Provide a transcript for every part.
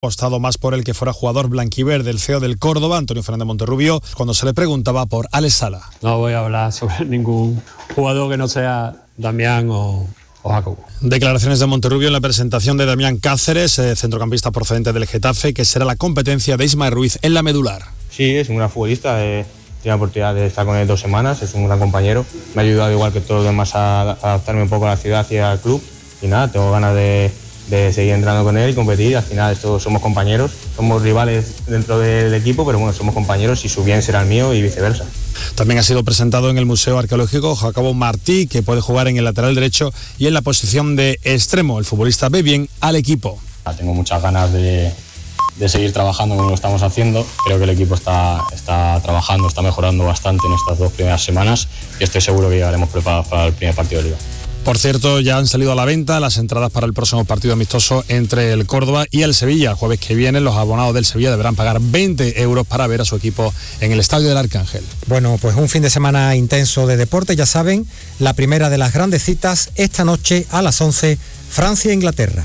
apostado más por el que fuera jugador blanquiverde. El CEO del Córdoba, Antonio Fernández Monterrubio, cuando se le preguntaba por Alex Sala. No voy a hablar sobre ningún jugador que no sea Damián o Jacobo. Declaraciones de Monterrubio en la presentación de Damián Cáceres, centrocampista procedente del Getafe, que será la competencia de Ismael Ruiz en la medular. Sí, es un gran futbolista, tiene la oportunidad de estar con él 2 semanas, es un gran compañero, me ha ayudado igual que todos los demás a adaptarme un poco a la ciudad y al club, y nada, tengo ganas de seguir entrando con él y competir. Al final somos compañeros, somos rivales dentro del equipo, pero bueno, somos compañeros y su bien será el mío y viceversa. También ha sido presentado en el Museo Arqueológico Jacobo Martí, que puede jugar en el lateral derecho y en la posición de extremo. El futbolista ve bien al equipo. Tengo muchas ganas de seguir trabajando como lo estamos haciendo. Creo que el equipo está trabajando, está mejorando bastante en estas 2 primeras semanas y estoy seguro que llegaremos preparados para el primer partido de Liga. Por cierto, ya han salido a la venta las entradas para el próximo partido amistoso entre el Córdoba y el Sevilla. El jueves que viene los abonados del Sevilla deberán pagar 20 euros para ver a su equipo en el Estadio del Arcángel. Bueno, pues un fin de semana intenso de deporte, ya saben, la primera de las grandes citas esta noche a las 11, Francia-Inglaterra.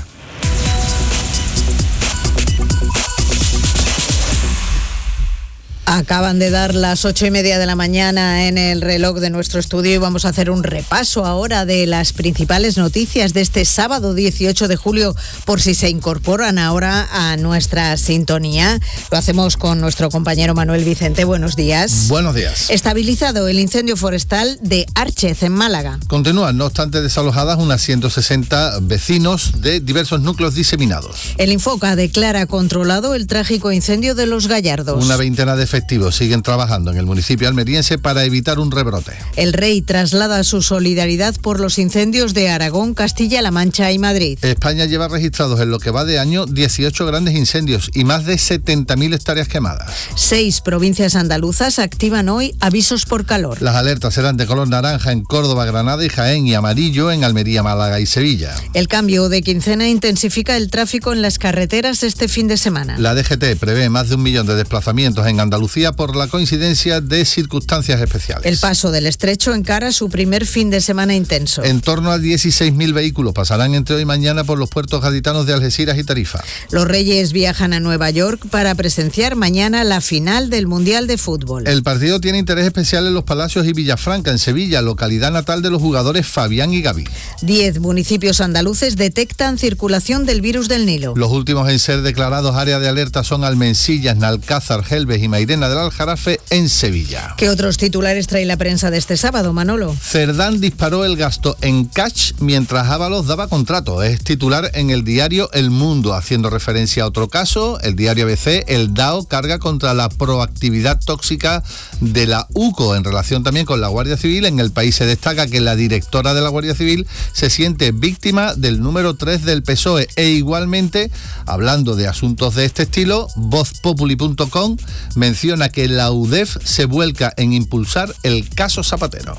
Acaban de dar las 8:30 de la mañana en el reloj de nuestro estudio y vamos a hacer un repaso ahora de las principales noticias de este sábado 18 de julio, por si se incorporan ahora a nuestra sintonía. Lo hacemos con nuestro compañero Manuel Vicente. Buenos días. Buenos días. Estabilizado el incendio forestal de Árchez, en Málaga. Continúan, no obstante, desalojadas unas 160 vecinos de diversos núcleos diseminados. El Infoca declara controlado el trágico incendio de Los Gallardos. Una veintena de efectivos siguen trabajando en el municipio almeriense para evitar un rebrote. El Rey traslada su solidaridad por los incendios de Aragón, Castilla-La Mancha y Madrid. España lleva registrados en lo que va de año 18 grandes incendios y más de 70.000 hectáreas quemadas. 6 provincias andaluzas activan hoy avisos por calor. Las alertas serán de color naranja en Córdoba, Granada y Jaén y amarillo en Almería, Málaga y Sevilla. El cambio de quincena intensifica el tráfico en las carreteras este fin de semana. La DGT prevé más de 1 millón de desplazamientos en Andalucía por la coincidencia de circunstancias especiales. El paso del Estrecho encara su primer fin de semana intenso. En torno a 16.000 vehículos pasarán entre hoy y mañana por los puertos gaditanos de Algeciras y Tarifa. Los Reyes viajan a Nueva York para presenciar mañana la final del Mundial de Fútbol. El partido tiene interés especial en Los Palacios y Villafranca, en Sevilla, localidad natal de los jugadores Fabián y Gaby. 10 municipios andaluces detectan circulación del virus del Nilo. Los últimos en ser declarados área de alerta son Almensillas, Nalcázar, Gelbes y Mairena del Aljarafe en Sevilla. ¿Qué otros titulares trae la prensa de este sábado, Manolo? Cerdán disparó el gasto en cash mientras Ábalos daba contrato. Es titular en el diario El Mundo, haciendo referencia a otro caso. El diario ABC, el DAO carga contra la proactividad tóxica de la UCO en relación también con la Guardia Civil. En El País se destaca que la directora de la Guardia Civil se siente víctima del número 3 del PSOE e igualmente, hablando de asuntos de este estilo, vozpopuli.com menciona que la UDEF se vuelca en impulsar el caso Zapatero.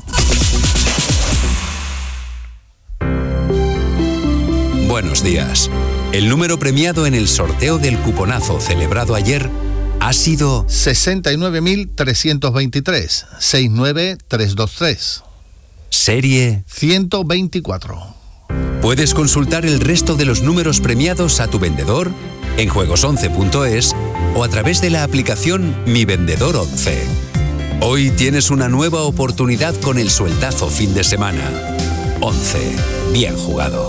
Buenos días. El número premiado en el sorteo del cuponazo celebrado ayer ha sido 69.323, 69323. Serie 124. Puedes consultar el resto de los números premiados a tu vendedor en juegos11.es o a través de la aplicación Mi Vendedor 11. Hoy tienes una nueva oportunidad con el sueldazo fin de semana. 11. Bien jugado.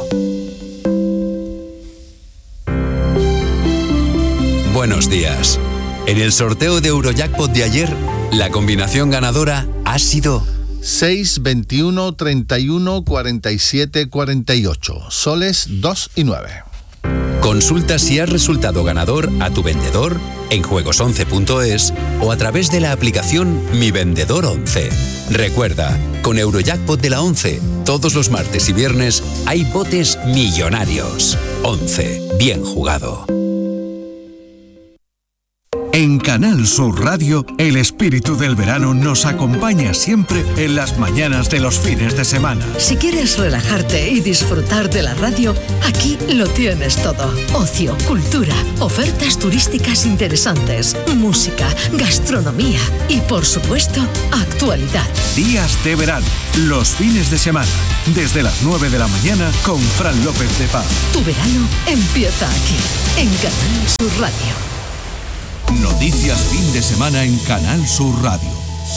Buenos días. En el sorteo de Eurojackpot de ayer, la combinación ganadora ha sido 6, 21, 31, 47, 48. Soles 2 y 9. Consulta si has resultado ganador a tu vendedor en juegos11.es o a través de la aplicación Mi Vendedor 11. Recuerda, con Eurojackpot de la 11, todos los martes y viernes hay botes millonarios. 11. Bien jugado. En Canal Sur Radio, el espíritu del verano nos acompaña siempre en las mañanas de los fines de semana. Si quieres relajarte y disfrutar de la radio, aquí lo tienes todo. Ocio, cultura, ofertas turísticas interesantes, música, gastronomía y, por supuesto, actualidad. Días de verano, los fines de semana, desde las 9 de la mañana con Fran López de Paz. Tu verano empieza aquí, en Canal Sur Radio. Noticias fin de semana en Canal Sur Radio.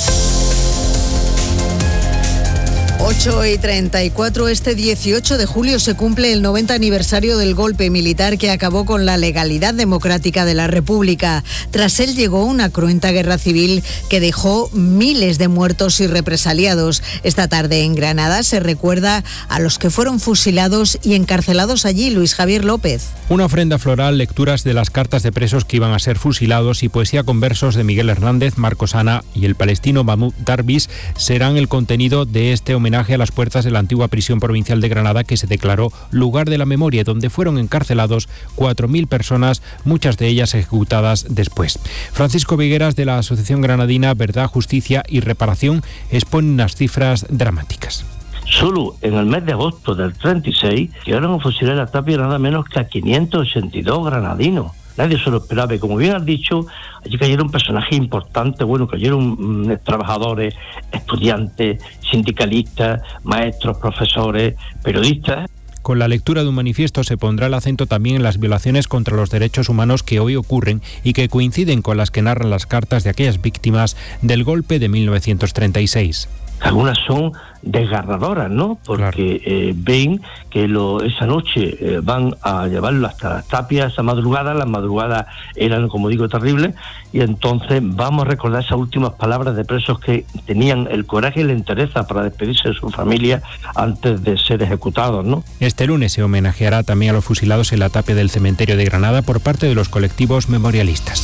8:34, este 18 de julio se cumple el 90 aniversario del golpe militar que acabó con la legalidad democrática de la República. Tras él llegó una cruenta guerra civil que dejó miles de muertos y represaliados. Esta tarde en Granada se recuerda a los que fueron fusilados y encarcelados allí. Luis Javier López. Una ofrenda floral, lecturas de las cartas de presos que iban a ser fusilados y poesía con versos de Miguel Hernández, Marcos Ana y el palestino Mahmoud Darwish serán el contenido de este homenaje a las puertas de la antigua prisión provincial de Granada, que se declaró lugar de la memoria, donde fueron encarcelados 4.000 personas, muchas de ellas ejecutadas después. Francisco Vigueras, de la Asociación Granadina Verdad, Justicia y Reparación, expone unas cifras dramáticas. Solo en el mes de agosto del 36 llegaron a fusilar a Tapia nada menos que a 582 granadinos. Nadie se lo esperaba y, como bien has dicho, allí cayeron personajes importantes, cayeron trabajadores, estudiantes, sindicalistas, maestros, profesores, periodistas. Con la lectura de un manifiesto se pondrá el acento también en las violaciones contra los derechos humanos que hoy ocurren y que coinciden con las que narran las cartas de aquellas víctimas del golpe de 1936. Algunas son desgarradoras, ¿no? Porque ven que esa noche van a llevarlo hasta las Tapias esa madrugada. Las madrugadas eran, como digo, terribles, y entonces vamos a recordar esas últimas palabras de presos que tenían el coraje y la entereza para despedirse de su familia antes de ser ejecutados, ¿no? Este lunes se homenajeará también a los fusilados en la tapia del cementerio de Granada por parte de los colectivos memorialistas.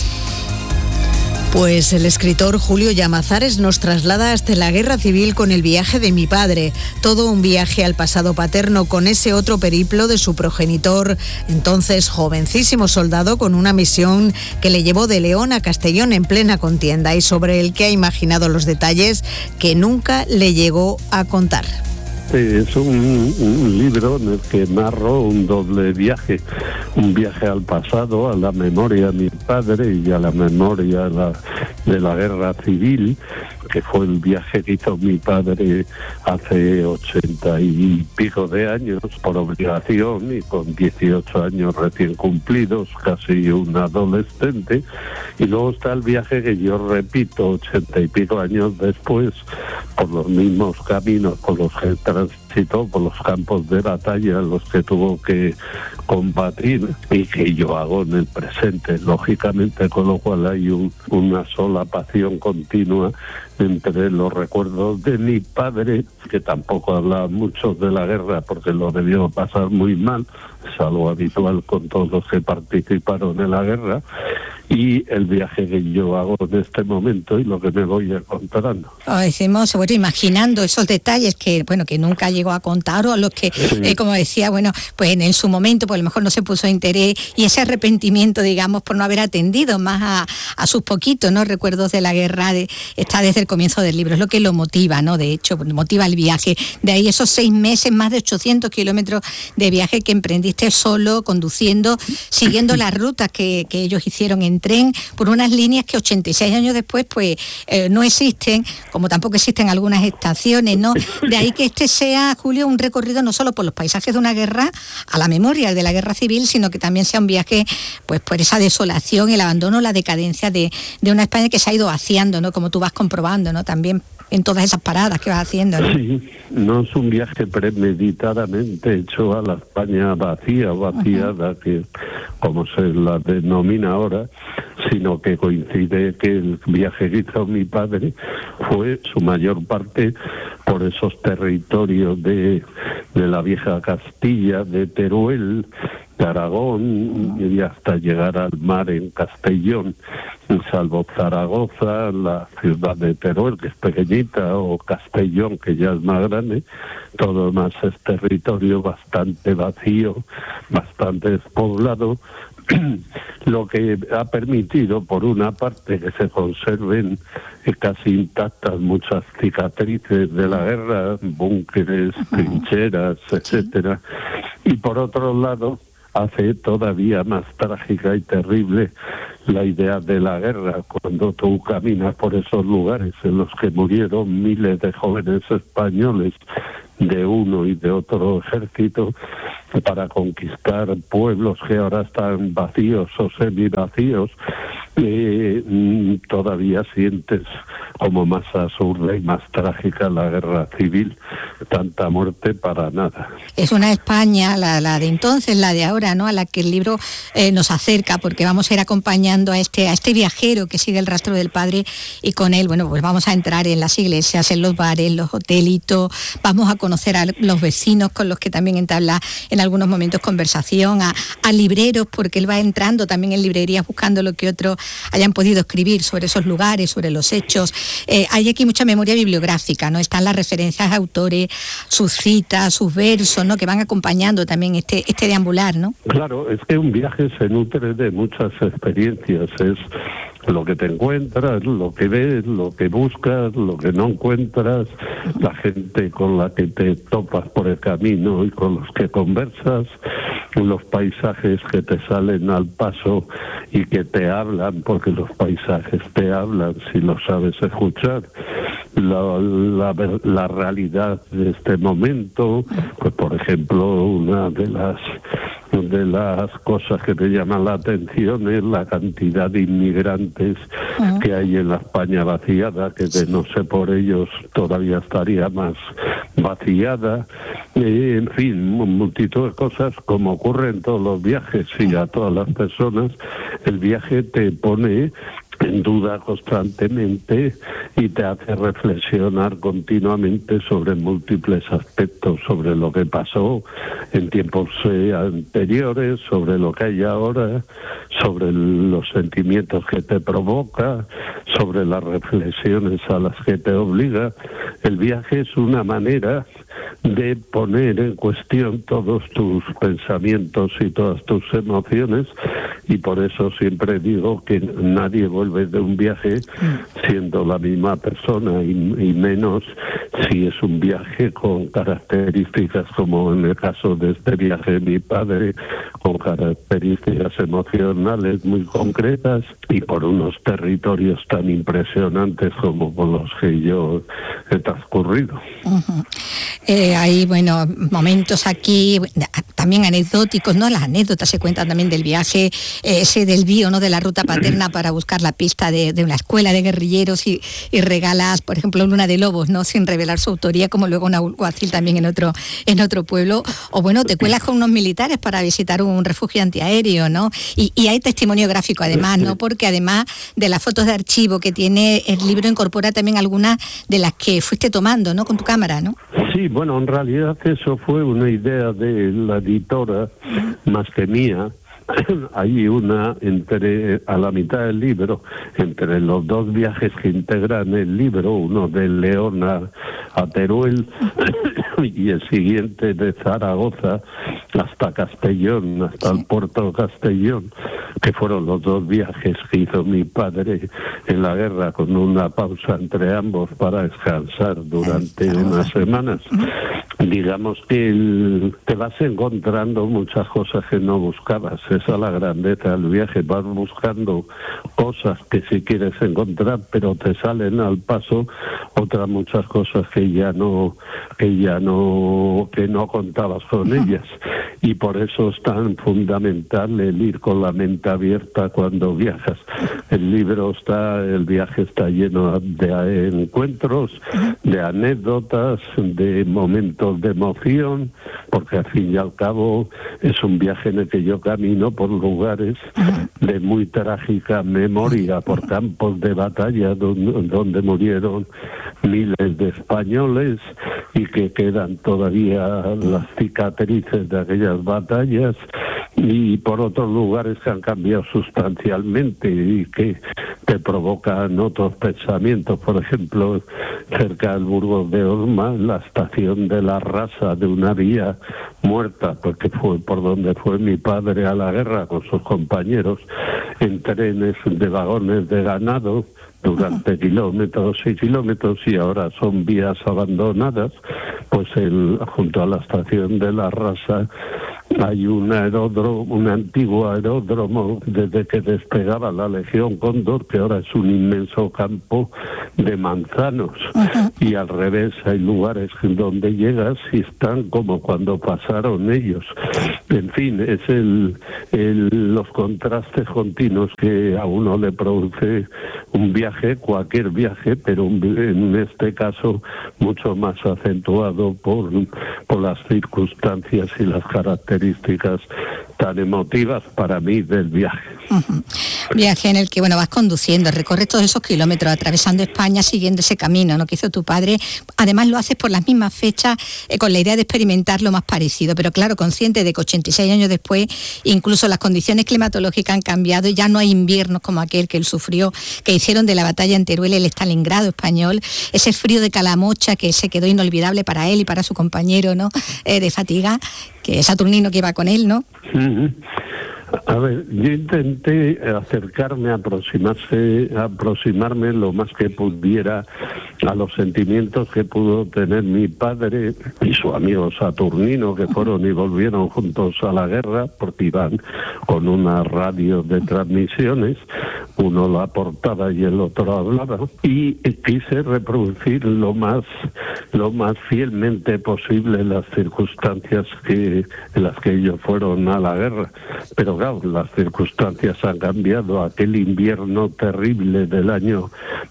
Pues el escritor Julio Llamazares nos traslada hasta la guerra civil con el viaje de mi padre. Todo un viaje al pasado paterno con ese otro periplo de su progenitor, entonces jovencísimo soldado con una misión que le llevó de León a Castellón en plena contienda y sobre el que ha imaginado los detalles que nunca le llegó a contar. Es un libro en el que narro un doble viaje, un viaje al pasado, a la memoria de mi padre y a la memoria de la guerra civil, que fue el viaje que hizo mi padre hace 80 y pico de años por obligación y con 18 años recién cumplidos, casi un adolescente, y luego está el viaje que yo repito 80 y pico años después por los mismos caminos por los que transitó, por los campos de batalla en los que tuvo que combatir y que yo hago en el presente, lógicamente, con lo cual hay una solapación continua entre los recuerdos de mi padre, que tampoco hablaba mucho de la guerra porque lo debió pasar muy mal, es algo habitual con todos los que participaron en la guerra, y el viaje que yo hago en este momento y lo que me voy encontrando. Decimos, imaginando esos detalles que nunca llegó a contar, o a los que, como decía, pues en su momento, pues a lo mejor no se puso interés, y ese arrepentimiento, digamos, por no haber atendido más a sus poquitos, ¿no?, recuerdos de la guerra, está desde el comienzo del libro, es lo que lo motiva, ¿no?, de hecho, motiva el viaje. De ahí esos 6 meses, más de 800 kilómetros de viaje que emprendiste solo, conduciendo, siguiendo las rutas que ellos hicieron en tren, por unas líneas que 86 años después, pues no existen, como tampoco existen algunas estaciones, ¿no? De ahí que este sea, Julio, un recorrido no solo por los paisajes de una guerra, a la memoria de la guerra civil, sino que también sea un viaje, pues por esa desolación, el abandono, la decadencia de una España que se ha ido vaciando, ¿no?, como tú vas comprobando, ¿no?, también en todas esas paradas que vas haciendo, ¿no? Sí, no es un viaje premeditadamente hecho a la España vaciada, que como se la denomina ahora, sino que coincide que el viaje que hizo mi padre fue su mayor parte por esos territorios de la vieja Castilla, de Teruel, de Aragón, y hasta llegar al mar en Castellón, salvo Zaragoza, la ciudad de Teruel, que es pequeñita, o Castellón, que ya es más grande. Todo más es territorio bastante vacío, bastante despoblado. lo que ha permitido, por una parte, que se conserven casi intactas muchas cicatrices de la guerra, búnkeres, trincheras, etcétera, y por otro lado hace todavía más trágica y terrible la idea de la guerra, cuando tú caminas por esos lugares en los que murieron miles de jóvenes españoles de uno y de otro ejército para conquistar pueblos que ahora están vacíos o semivacíos, todavía sientes como más absurda y más trágica la guerra civil, tanta muerte para nada. Es una España, la de entonces, la de ahora, ¿no?, a la que el libro nos acerca, porque vamos a ir acompañando a este viajero que sigue el rastro del padre, y con él, bueno, pues vamos a entrar en las iglesias, en los bares, los hotelitos, vamos a conocer a los vecinos con los que también entabla en algunos momentos conversación, a libreros, porque él va entrando también en librerías buscando lo que otros hayan podido escribir sobre esos lugares, sobre los hechos. Hay aquí mucha memoria bibliográfica, ¿no? Están las referencias a autores, sus citas, sus versos, ¿no?, que van acompañando también este deambular, ¿no? Claro, es que un viaje se nutre de muchas experiencias, es lo que te encuentras, lo que ves, lo que buscas, lo que no encuentras, la gente con la que te topas por el camino y con los que conversas, los paisajes que te salen al paso y que te hablan, porque los paisajes te hablan si lo sabes escuchar, la realidad de este momento, pues por ejemplo, una de las cosas que me llaman la atención es la cantidad de inmigrantes que hay en la España vaciada, que de no ser por ellos todavía estaría más vaciada. En fin, multitud de cosas, como ocurre en todos los viajes y a todas las personas. El viaje te pone en duda constantemente y te hace reflexionar continuamente sobre múltiples aspectos, sobre lo que pasó en tiempos anteriores, sobre lo que hay ahora, sobre los sentimientos que te provoca, sobre las reflexiones a las que te obliga. El viaje es una manera de poner en cuestión todos tus pensamientos y todas tus emociones, y por eso siempre digo que nadie vuelve de un viaje siendo la misma persona, y menos si es un viaje con características como en el caso de este viaje de mi padre, con características emocionales muy concretas y por unos territorios tan impresionantes como por los que yo he transcurrido. Hay, bueno, momentos aquí también anecdóticos, ¿no? Las anécdotas se cuentan también del viaje, ese desvío, ¿no?, de la ruta paterna para buscar la pista de una escuela de guerrilleros y regalas, por ejemplo, Luna de Lobos, ¿no?, sin revelar su autoría, como luego un alguacil también en otro pueblo, o bueno, te cuelas con unos militares para visitar un refugio antiaéreo, ¿no? Y hay testimonio gráfico además, ¿no?, porque además de las fotos de archivo que tiene el libro, incorpora también algunas de las que fuiste tomando, ¿no?, con tu cámara, ¿no? Sí, bueno, en realidad eso fue una idea de la editora más que mía. Hay una a la mitad del libro, entre los dos viajes que integran el libro, uno de León a Teruel y el siguiente de Zaragoza hasta Castellón, hasta el puerto de Castellón, que fueron los dos viajes que hizo mi padre en la guerra, con una pausa entre ambos para descansar durante unas semanas. Digamos que te vas encontrando muchas cosas que no buscabas. Esa es la grandeza del viaje, vas buscando cosas que si quieres encontrar, pero te salen al paso otras muchas cosas que no contabas con ellas. Y por eso es tan fundamental el ir con la mente abierta cuando viajas. El viaje está lleno de encuentros, de anécdotas, de momentos de emoción, porque al fin y al cabo es un viaje en el que yo camino por lugares de muy trágica memoria, por campos de batalla donde murieron miles de españoles y que quedan todavía las cicatrices de aquellas batallas, y por otros lugares que han cambiado sustancialmente y que te provocan otros pensamientos. Por ejemplo, cerca del Burgos de Osma, la estación de la Rasa, de una vía muerta, porque fue por donde fue mi padre a la guerra con sus compañeros, en trenes de vagones de ganado durante kilómetros y kilómetros, y ahora son vías abandonadas. Pues junto a la estación de La Rasa hay un aeródromo, un antiguo aeródromo desde que despegaba la Legión Cóndor, que ahora es un inmenso campo de manzanos. Y al revés, hay lugares donde llegas y están como cuando pasaron ellos. En fin, es los contrastes continuos que a uno le produce un viaje, cualquier viaje, pero en este caso mucho más acentuado por las circunstancias y las características tan emotivas para mí del viaje. Viaje en el que vas conduciendo, recorres todos esos kilómetros, atravesando España, siguiendo ese camino, ¿no?, que hizo tu padre. Además lo haces por las mismas fechas, con la idea de experimentar lo más parecido, pero claro, consciente de que 86 años después, incluso las condiciones climatológicas han cambiado y ya no hay inviernos como aquel que él sufrió, que hicieron de la batalla en Teruel el Stalingrado español, ese frío de Calamocha que se quedó inolvidable para él y para su compañero, ¿no?, de fatiga, que es Saturnino que iba con él, ¿no? A ver, yo intenté aproximarme lo más que pudiera a los sentimientos que pudo tener mi padre y su amigo Saturnino, que fueron y volvieron juntos a la guerra, porque iban con una radio de transmisiones, uno la aportaba y el otro hablaba, y quise reproducir lo más fielmente posible las circunstancias en las que ellos fueron a la guerra. Pero claro, las circunstancias han cambiado. Aquel invierno terrible del año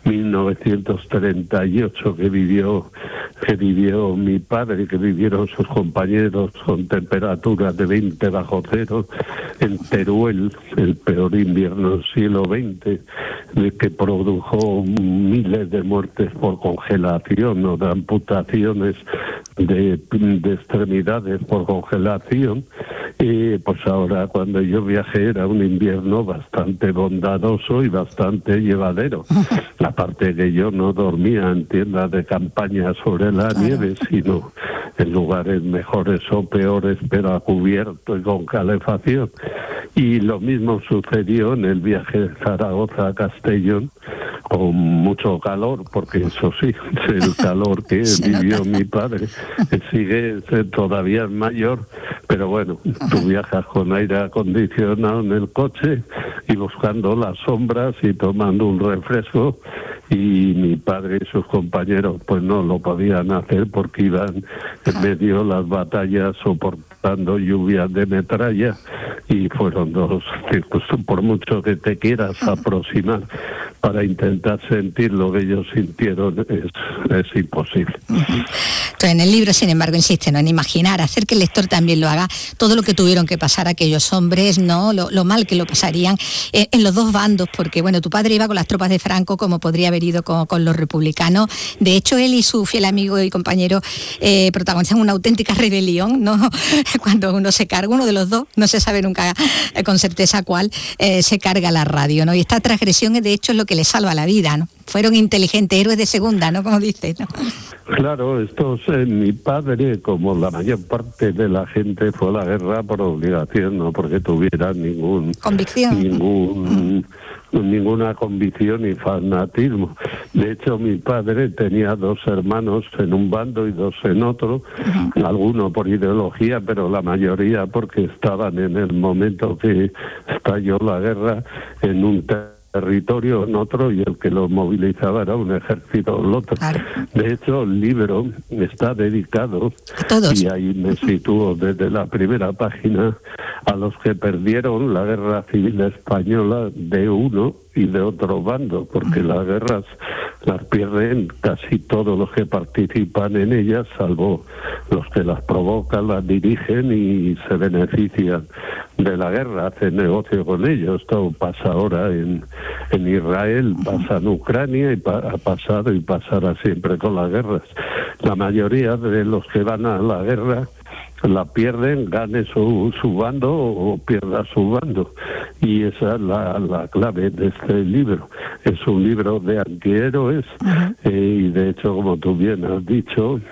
1938 que vivió mi padre y que vivieron sus compañeros con temperaturas de 20 bajo cero en Teruel, el peor invierno del siglo XX, que produjo miles de muertes por congelación o de amputaciones de extremidades por congelación. Pues ahora, cuando yo viajé, era un invierno bastante bondadoso y bastante llevadero. Aparte que yo no dormía en tiendas de campaña sobre la nieve, sino en lugares mejores o peores, pero a cubierto y con calefacción. Y lo mismo sucedió en el viaje de Zaragoza a Castellón, con mucho calor, porque eso sí, el calor que vivió mi padre sigue todavía mayor, pero bueno, tú viajas con aire acondicionado en el coche y buscando las sombras y tomando un refresco, y mi padre y sus compañeros pues no lo podían hacer porque iban en medio de las batallas soportando lluvias de metralla, y fueron dos circunstancias. Por mucho que te quieras aproximar para intentar sentir lo que ellos sintieron, es imposible. Entonces, en el libro, sin embargo, insiste, ¿no?, en imaginar, hacer que el lector también lo haga, todo lo que tuvieron que pasar aquellos hombres, ¿no?, lo mal que lo pasarían en los dos bandos, porque bueno, tu padre iba con las tropas de Franco, como podría haber ido con los republicanos. De hecho, él y su fiel amigo y compañero protagonizan una auténtica rebelión, ¿no? Cuando uno se carga, uno de los dos, no se sabe nunca con certeza cuál, se carga la radio, ¿no? Y esta transgresión, de hecho, es lo que le salva la vida, ¿no? Fueron inteligentes, héroes de segunda, ¿no?, como dices, ¿no? Claro, mi padre, como la mayor parte de la gente, fue a la guerra por obligación, no porque tuviera ninguna convicción ni fanatismo. De hecho, mi padre tenía dos hermanos en un bando y dos en otro, algunos por ideología, pero la mayoría porque estaban en el momento que estalló la guerra en un territorio en otro, y el que los movilizaba era un ejército el otro. De hecho, el libro está dedicado, y ahí me sitúo desde la primera página, a los que perdieron la guerra civil española de uno y de otro bando, porque las guerras las pierden casi todos los que participan en ellas, salvo los que las provocan, las dirigen y se benefician de la guerra, hacen negocio con ellos. Esto pasa ahora en Israel, pasa en Ucrania, y ha pasado y pasará siempre con las guerras. La mayoría de los que van a la guerra la pierden, gane su bando o pierda su bando, y esa es la clave de este libro. Es un libro de antihéroes, y de hecho, como tú bien has dicho,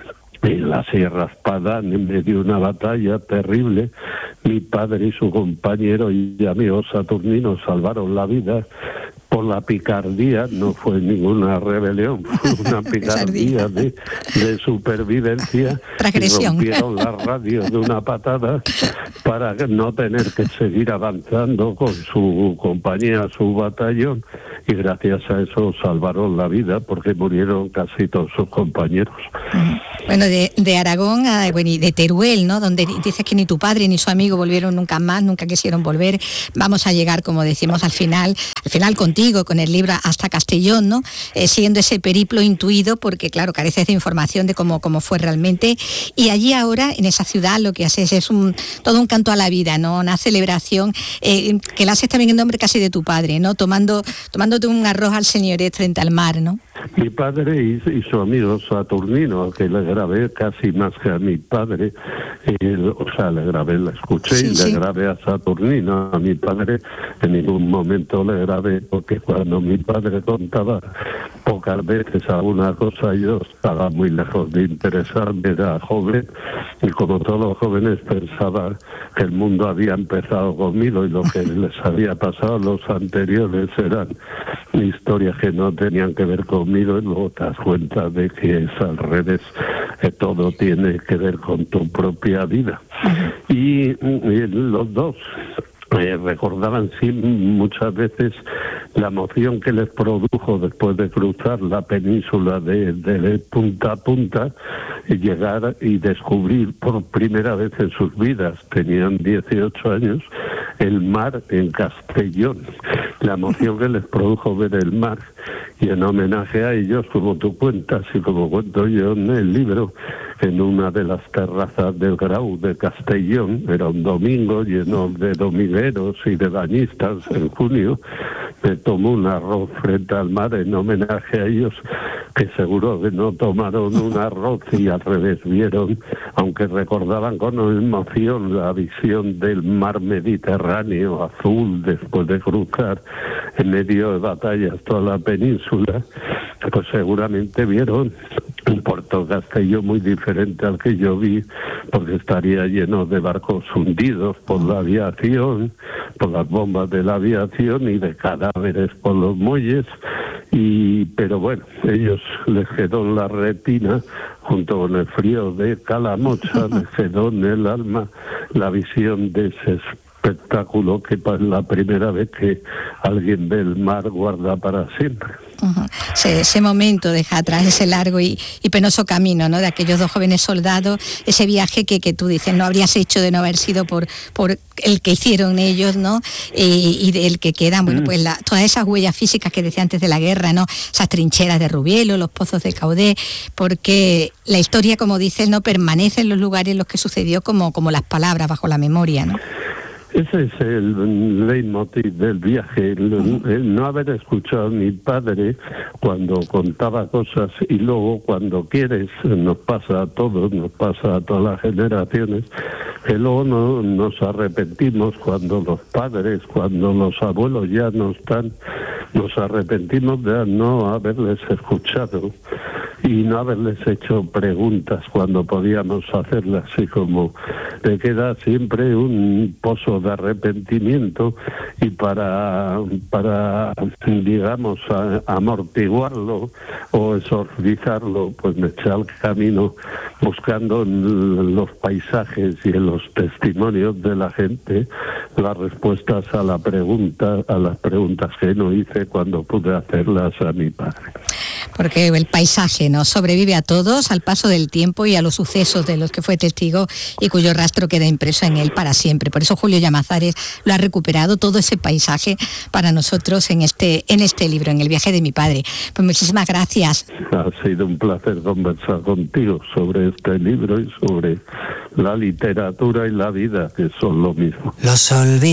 en la Sierra Espada, en medio de una batalla terrible. Mi padre y su compañero y amigo Saturnino salvaron la vida por la picardía, no fue ninguna rebelión, fue una picardía de supervivencia. Transgresión. Y rompieron la radio de una patada para no tener que seguir avanzando con su compañía, su batallón, y gracias a eso salvaron la vida porque murieron casi todos sus compañeros. Bueno, de Aragón y de Teruel, ¿no? Donde dices que ni tu padre ni su amigo volvieron nunca más, nunca quisieron volver. Vamos a llegar, como decimos, al final contigo, con el libro, hasta Castellón, ¿no? Siguiendo ese periplo intuido, porque claro, careces de información de cómo fue realmente. Y allí ahora, en esa ciudad, lo que haces es todo un canto a la vida, ¿no? Una celebración, que la haces también en nombre casi de tu padre, ¿no? Tomándote un arroz al señoret frente al mar, ¿no? Mi padre y su amigo Saturnino, que le grabé casi más que a mi padre, le escuché y le grabé a Saturnino. A mi padre en ningún momento le grabé, porque cuando mi padre contaba pocas veces alguna cosa, yo estaba muy lejos de interesarme, era joven, y como todos los jóvenes pensaba que el mundo había empezado conmigo y lo que les había pasado a los anteriores eran historias que no tenían que ver conmigo, y luego te das cuenta de que es al revés, que todo tiene que ver con tu propia vida. Y los dos recordaban muchas veces la emoción que les produjo después de cruzar la península de punta a punta y llegar y descubrir por primera vez en sus vidas, tenían 18 años, el mar en Castellón, la emoción que les produjo ver el mar. Y en homenaje a ellos, como tú cuentas y como cuento yo en el libro, en una de las terrazas del Grau de Castellón, era un domingo lleno de domingueros y de bañistas en junio, me tomó un arroz frente al mar en homenaje a ellos, que seguro que no tomaron un arroz y al revés vieron, aunque recordaban con emoción la visión del mar Mediterráneo azul después de cruzar en medio de batallas toda la península, pues seguramente vieron un Puerto Castellón muy diferente al que yo vi, porque estaría lleno de barcos hundidos por la aviación, por las bombas de la aviación y de cadáveres por los muelles. Pero bueno, ellos les quedó en la retina, junto con el frío de Calamocha, les quedó en el alma la visión de ese espectáculo que es la primera vez que alguien ve el mar guarda para siempre. Ese momento deja atrás ese largo y penoso camino, ¿no? De aquellos dos jóvenes soldados, ese viaje que tú dices no habrías hecho de no haber sido por el que hicieron ellos, ¿no? Y del que quedan, pues todas esas huellas físicas que decía antes de la guerra, ¿no? Esas trincheras de Rubielo, los pozos de Caudé, porque la historia, como dices, no permanece en los lugares en los que sucedió como las palabras bajo la memoria, ¿no? Ese es el leitmotiv del viaje, el no haber escuchado a mi padre cuando contaba cosas, y luego cuando quieres, nos pasa a todos, nos pasa a todas las generaciones, que luego no nos arrepentimos cuando los padres, cuando los abuelos ya no están, nos arrepentimos de no haberles escuchado y no haberles hecho preguntas cuando podíamos hacerlas, y como te queda siempre un pozo de arrepentimiento, y para digamos amortiguarlo o exorcizarlo, pues me eché al camino buscando en los paisajes y en los testimonios de la gente las respuestas a las preguntas que no hice cuando pude hacerlas a mi padre. Porque el paisaje nos sobrevive a todos, al paso del tiempo y a los sucesos de los que fue testigo y cuyo rastro queda impreso en él para siempre. Por eso Julio Llamazares lo ha recuperado, todo ese paisaje, para nosotros en este libro, en El viaje de mi padre. Pues muchísimas gracias. Ha sido un placer conversar contigo sobre este libro y sobre la literatura y la vida, que son lo mismo. Los olvidos.